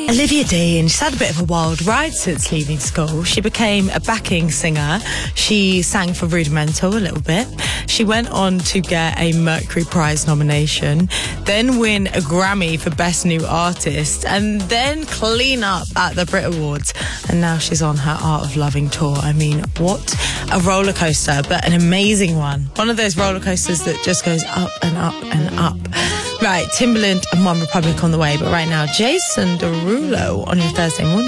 Olivia Dean, she's had a bit of a wild ride since leaving school. She became a backing singer. She sang for Rudimental a little bit. She went on to get a Mercury Prize nomination, then win a Grammy for Best New Artist, and then clean up at the Brit Awards. And now she's on her Art of Loving tour. I mean, what a roller coaster, but an amazing one. One of those roller coasters that just goes up and up and up. Right, Timbaland and One Republic on the way, but right now, Jason Derulo on your Thursday morning.